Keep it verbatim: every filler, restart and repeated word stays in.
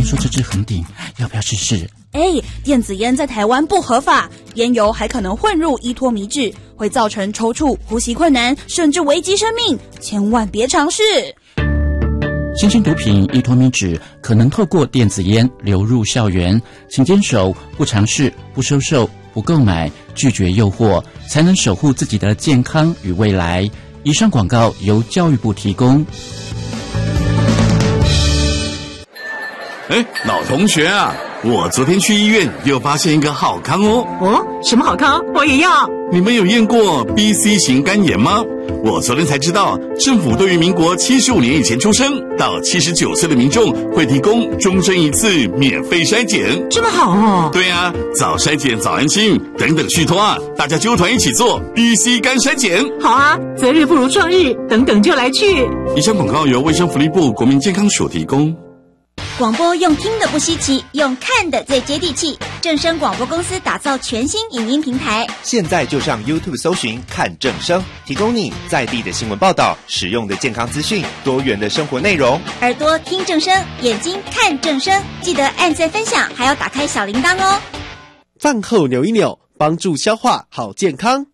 听说这支恒鼎，要不要试试？ 哎，电子烟在台湾不合法，烟油还可能混入依托醚质，会造成抽搐、呼吸困难，甚至危及生命，千万别尝试。 新型毒品依托醚质可能透过电子烟流入校园，请坚守不尝试、不收受、不购买，拒绝诱惑，才能守护自己的健康与未来。以上广告由教育部提供。 哎，老同学啊，我昨天去医院又发现一个好康哦。 哦，什么好康？我也要。 你们有验过 B C 型肝炎吗？我昨天才知道，政府对于民国七十五年以前出生到七十九岁的民众会提供终身一次免费筛检。 这么好哦。 对啊，早筛检早安心，等等续托啊，大家纠团一起做 B C 肝筛检。 好啊，择日不如撞日，等等就来去。 以上广告由卫生福利部国民健康署提供。 广播用听的不稀奇，用看的最接地气。正声广播公司打造全新影音平台， 现在就上 YouTube 搜寻看正声，提供你在地的新闻报道、实用的健康资讯、多元的生活内容。 耳朵听正声，眼睛看正声，记得按赞分享，还要打开小铃铛哦。 饭后扭一扭，帮助消化好健康。